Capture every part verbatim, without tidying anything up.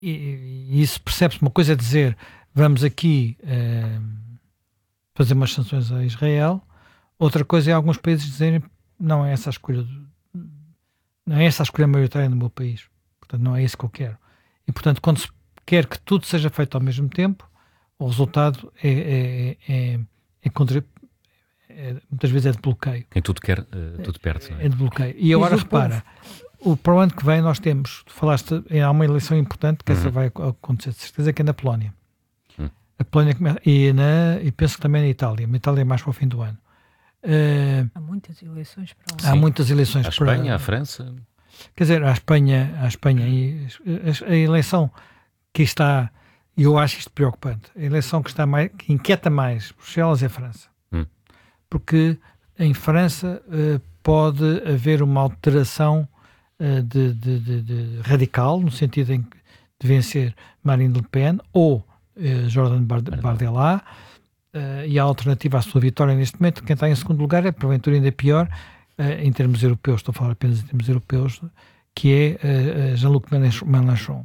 e, e isso percebe-se. Uma coisa é dizer, vamos aqui uh, fazer umas sanções a Israel, outra coisa é alguns países dizerem, não é essa a escolha, do, não é essa a escolha maioritária no meu país, portanto não é isso que eu quero. E portanto, quando se quer que tudo seja feito ao mesmo tempo, o resultado é, é, é, é, contra, é muitas vezes é de bloqueio. Quem tudo quer, uh, tudo perde. Não é? É de bloqueio. E agora repara, o, para o ano que vem nós temos, falaste, há uma eleição importante, que uhum. essa vai acontecer de certeza, que é na Polónia. Uhum. A Polónia começa, e, na, e penso que também na Itália. A Itália é mais para o fim do ano. Uh, há muitas eleições para lá. Há muitas eleições a para... Espanha, a França... Quer dizer, a Espanha, a Espanha e a, a eleição que está, e eu acho isto preocupante, a eleição que, está mais, que inquieta mais Bruxelas é a França. Hum. Porque em França uh, pode haver uma alteração uh, de, de, de, de radical, no sentido em, de vencer Marine Le Pen ou uh, Jordan Bardella, uh, e a alternativa à sua vitória neste momento, quem está em segundo lugar é, porventura, ainda pior, Uh, em termos europeus, estou a falar apenas em termos europeus, que é uh, Jean-Luc Mélenchon.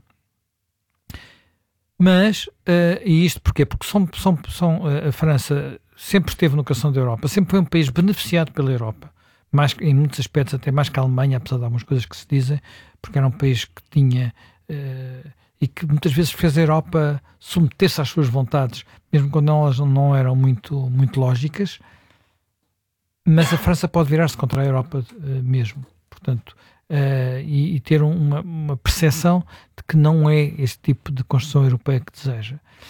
Mas, uh, e isto porquê? Porque são, são, são, uh, a França sempre esteve no coração da Europa, sempre foi um país beneficiado pela Europa, mais, em muitos aspectos até mais que a Alemanha, apesar de algumas coisas que se dizem, porque era um país que tinha, uh, e que muitas vezes fez a Europa submeter-se às suas vontades, mesmo quando elas não eram muito, muito lógicas. Mas a França pode virar-se contra a Europa uh, mesmo, portanto, uh, e, e ter uma, uma percepção de que não é este tipo de construção europeia que deseja.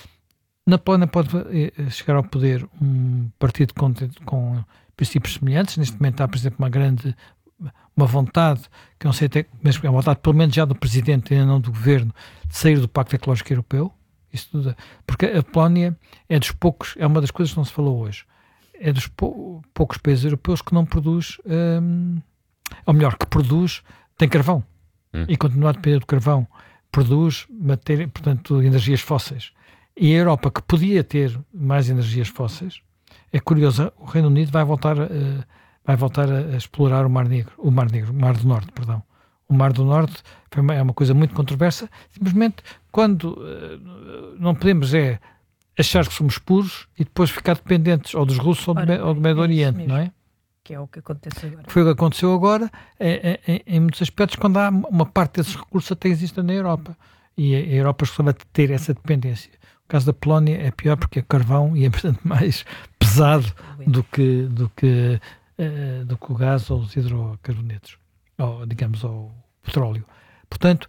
Na Polónia pode uh, chegar ao poder um partido com, com princípios semelhantes. Neste momento há, por exemplo, uma grande uma vontade, que eu não sei até, mas é uma vontade pelo menos já do Presidente, ainda não do Governo, de sair do Pacto Ecológico Europeu. Isso tudo, porque a Polónia é dos poucos, é uma das coisas que não se falou hoje, é dos pou, poucos países europeus que não produz, hum, ou melhor, que produz, tem carvão, hum. e continua a depender do carvão, produz matéria, portanto, energias fósseis. E a Europa, que podia ter mais energias fósseis, é curioso, o Reino Unido vai voltar, uh, vai voltar a, a explorar o Mar Negro, o Mar Negro, o Mar do Norte, perdão. O Mar do Norte foi uma, é uma coisa muito controversa, simplesmente quando uh, não podemos é achar que somos puros e depois ficar dependentes ou dos russos ou do, Ora, ou do Médio Oriente, é não é? Que é o que acontece agora. Foi o que aconteceu agora, é, é, é, em muitos aspectos, quando há uma parte desses recursos até existe na Europa. E a, a Europa costuma ter essa dependência. O caso da Polónia é pior porque é carvão e é bastante mais pesado do que, do que, uh, do que o gás ou os hidrocarbonetos, ou, digamos, ou o petróleo. Portanto,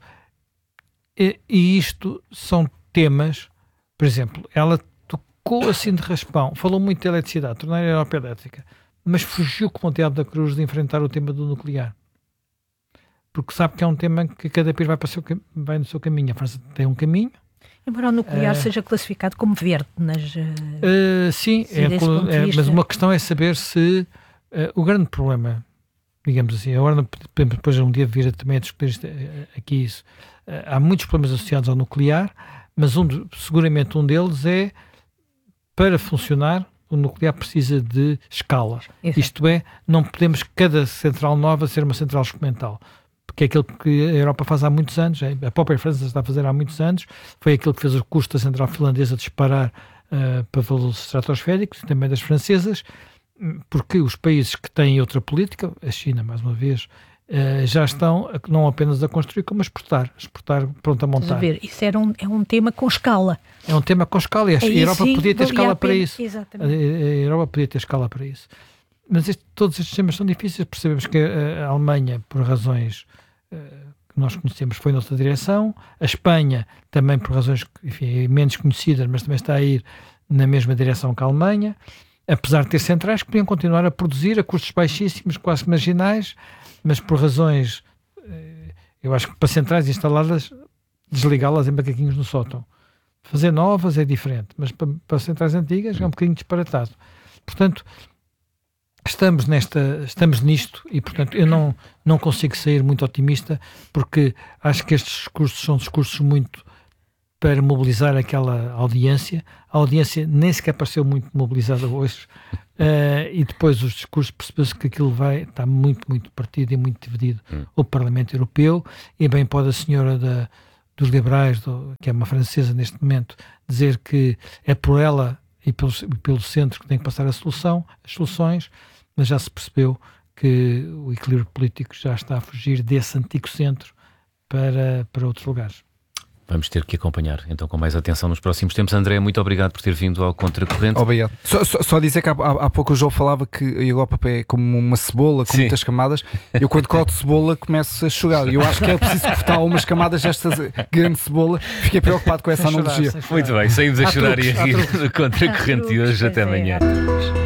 e, e isto são temas. Por exemplo, ela tocou assim de raspão, falou muito de eletricidade, tornar a Europa elétrica, mas fugiu como o diabo da cruz de enfrentar o tema do nuclear. Porque sabe que é um tema que cada país vai, para seu, vai no seu caminho. A França tem um caminho. Embora o nuclear uh, seja classificado como verde nas... Uh, sim, é, é, mas uma questão é saber se... Uh, o grande problema, digamos assim, agora podemos depois um dia vir a, também a discutir isto, aqui isso. Uh, há muitos problemas associados ao nuclear, mas um, seguramente um deles é, para funcionar, o nuclear precisa de escala. Exato. Isto é, não podemos cada central nova ser uma central experimental, porque é aquilo que a Europa faz há muitos anos, a própria França está a fazer há muitos anos, foi aquilo que fez o custo da central finlandesa disparar uh, para valores estratosféricos, e também das francesas, porque os países que têm outra política, a China, mais uma vez, Uh, já estão não apenas a construir, como a exportar, exportar pronto a montar. Estás a ver, isso era um, é um tema com escala. É um tema com escala, e a, a Europa sim, podia ter escala para isso. Exatamente. A, a Europa podia ter escala para isso. Mas este, todos estes temas são difíceis. Percebemos que a, a Alemanha, por razões uh, que nós conhecemos, foi noutra direção. A Espanha, também por razões enfim, menos conhecidas, mas também está a ir na mesma direção que a Alemanha. Apesar de ter centrais que podiam continuar a produzir a custos baixíssimos, quase marginais, mas por razões, eu acho que para centrais instaladas, desligá-las em macaquinhos no sótão. Fazer novas é diferente, mas para, para centrais antigas é um bocadinho disparatado. Portanto, estamos, nesta, estamos nisto e, portanto, eu não, não consigo sair muito otimista, porque acho que estes discursos são discursos muito para mobilizar aquela audiência. A audiência nem sequer pareceu muito mobilizada hoje. Uh, e depois os discursos, percebeu-se que aquilo vai estar muito, muito partido e muito dividido. Hum. O Parlamento Europeu, e bem pode a senhora da, dos liberais, do, que é uma francesa neste momento, dizer que é por ela e pelo, pelo centro que tem que passar a solução, as soluções, mas já se percebeu que o equilíbrio político já está a fugir desse antigo centro para, para outros lugares. Vamos ter que acompanhar, então, com mais atenção nos próximos tempos. André, muito obrigado por ter vindo ao Contracorrente. Obrigado. Só, só, só dizer que há, há, há pouco o João falava que a Europa é como uma cebola com Sim. muitas camadas. Eu, quando corto cebola, começo a chorar. Eu acho que é preciso cortar algumas camadas desta grande cebola. Fiquei preocupado com essa sem analogia. Chorar, muito bem, saímos a chorar truques, e a rir no Contracorrente de hoje. Até amanhã.